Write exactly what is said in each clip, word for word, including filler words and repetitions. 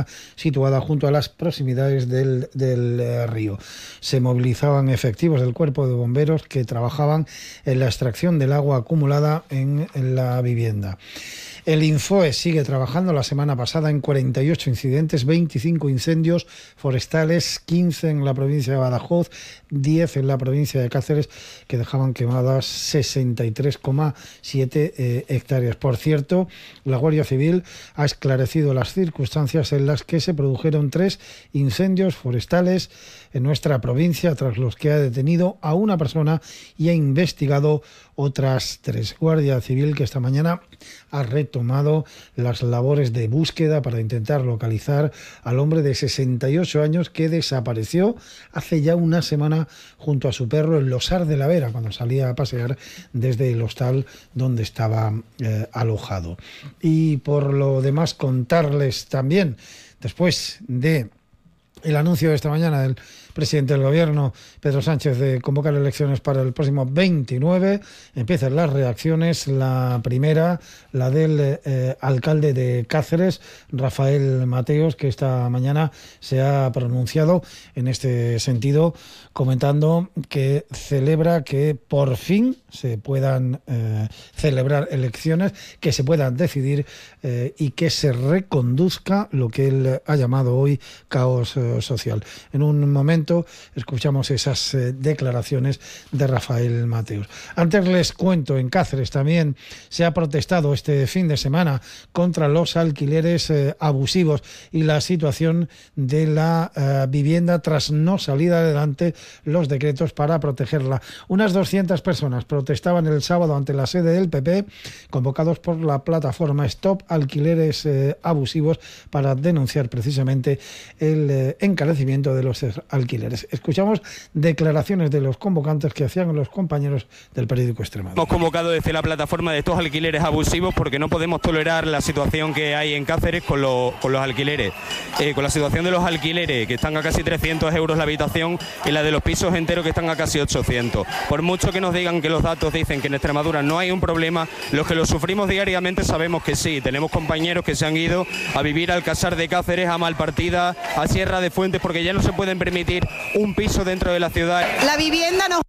zona situada junto a las proximidades del, del eh, río. Se movilizaban efectivos del cuerpo de bomberos que trabajaban en la extracción del agua acumulada en, en la vivienda. El Infoe sigue trabajando la semana pasada en cuarenta y ocho incidentes, veinticinco incendios forestales, quince en la provincia de Badajoz, diez en la provincia de Cáceres, que dejaban quemadas sesenta y tres coma siete eh, hectáreas. Por cierto, la Guardia Civil ha esclarecido las circunstancias en las que se produjeron tres incendios forestales en nuestra provincia, tras los que ha detenido a una persona y ha investigado otras tres. Guardia Civil que esta mañana ha retomado las labores de búsqueda para intentar localizar al hombre de sesenta y ocho años que desapareció hace ya una semana junto a su perro en Losar de la Vera, cuando salía a pasear desde el hostal donde estaba eh, alojado. Y por lo demás, contarles también, después de el anuncio de esta mañana del presidente del Gobierno, Pedro Sánchez, de convocar elecciones para el próximo veintinueve, empiezan las reacciones. La primera, la del eh, alcalde de Cáceres, Rafael Mateos, que esta mañana se ha pronunciado en este sentido, comentando que celebra que por fin se puedan eh, celebrar elecciones, que se puedan decidir eh, y que se reconduzca lo que él ha llamado hoy caos eh, social. En un momento escuchamos esas eh, declaraciones de Rafael Mateos. Antes les cuento, en Cáceres también se ha protestado este fin de semana contra los alquileres eh, abusivos y la situación de la eh, vivienda tras no salir adelante los decretos para protegerla. Unas doscientas personas protestaban el sábado ante la sede del P P, convocados por la plataforma Stop Alquileres eh, Abusivos, para denunciar precisamente el eh, encarecimiento de los alquileres. Escuchamos declaraciones de los convocantes que hacían los compañeros del periódico Extremadura. Hemos convocado desde la plataforma de estos alquileres abusivos porque no podemos tolerar la situación que hay en Cáceres con, lo, con los alquileres. Eh, con la situación de los alquileres, que están a casi trescientos euros la habitación, y la de los pisos enteros, que están a casi ochocientos. Por mucho que nos digan que los datos dicen que en Extremadura no hay un problema, los que lo sufrimos diariamente sabemos que sí. Tenemos compañeros que se han ido a vivir al Casar de Cáceres, a Malpartida, a Sierra de Fuentes, porque ya no se pueden permitir un piso dentro de la ciudad. La vivienda no...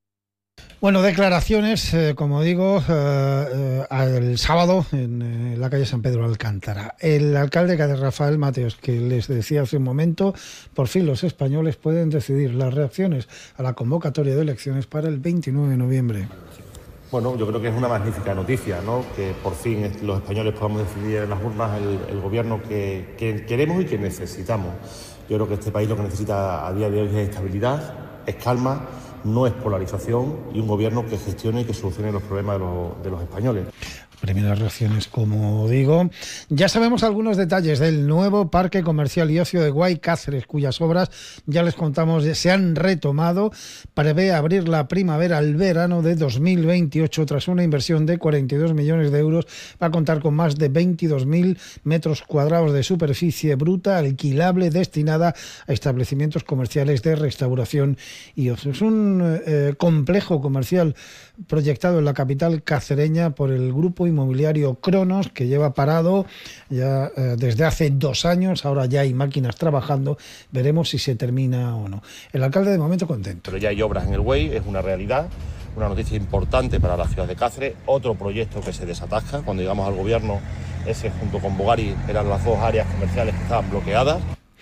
Bueno, declaraciones, eh, como digo, eh, eh, el sábado en eh, la calle San Pedro Alcántara. El alcalde, que es Rafael Mateos, que les decía hace un momento, por fin los españoles pueden decidir las reacciones a la convocatoria de elecciones para el veintinueve de noviembre. Bueno, yo creo que es una magnífica noticia, ¿no? Que por fin los españoles podamos decidir en las urnas el, el gobierno que, que queremos y que necesitamos. Yo creo que este país lo que necesita a día de hoy es estabilidad, es calma, no es polarización, y un gobierno que gestione y que solucione los problemas de los, de los españoles. Primeras reacciones, como digo. Ya sabemos algunos detalles del nuevo Parque Comercial y Ocio de Guay Cáceres, cuyas obras, ya les contamos, se han retomado. Prevé abrir la primavera al verano de dos mil veintiocho tras una inversión de cuarenta y dos millones de euros. Va a contar con más de veintidós mil metros cuadrados de superficie bruta alquilable destinada a establecimientos comerciales de restauración y ocio. Es un eh, complejo comercial proyectado en la capital cacereña por el grupo inmobiliario Cronos, que lleva parado ya eh, desde hace dos años. Ahora ya hay máquinas trabajando, veremos si se termina o no. El alcalde de momento contento. Pero ya hay obras en el Güell, es una realidad, una noticia importante para la ciudad de Cáceres. Otro proyecto que se desatasca. Cuando llegamos al gobierno, ese junto con Bogari eran las dos áreas comerciales que estaban bloqueadas.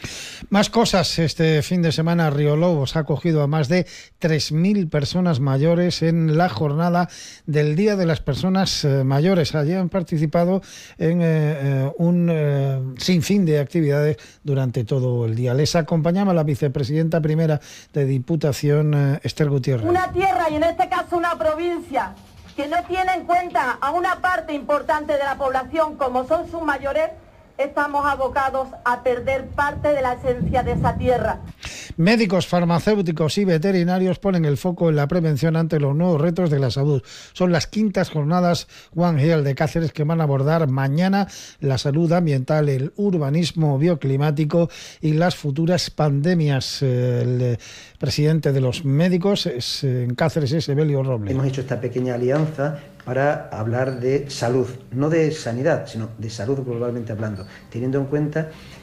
Más cosas. Este fin de semana Río Lobos ha acogido a más de tres mil personas mayores en la jornada del Día de las Personas eh, Mayores. Allí han participado en eh, eh, un eh, sinfín de actividades durante todo el día. Les acompañaba la vicepresidenta primera de Diputación, eh, Esther Gutiérrez. Una tierra, y en este caso una provincia, que no tiene en cuenta a una parte importante de la población como son sus mayores, estamos abocados a perder parte de la esencia de esa tierra. Médicos, farmacéuticos y veterinarios ponen el foco en la prevención ante los nuevos retos de la salud. Son las quintas jornadas One Health de Cáceres, que van a abordar mañana la salud ambiental, el urbanismo bioclimático y las futuras pandemias. El presidente de los médicos es, en Cáceres es Evelio Robles. Hemos hecho esta pequeña alianza para hablar de salud, no de sanidad, sino de salud globalmente hablando, teniendo en cuenta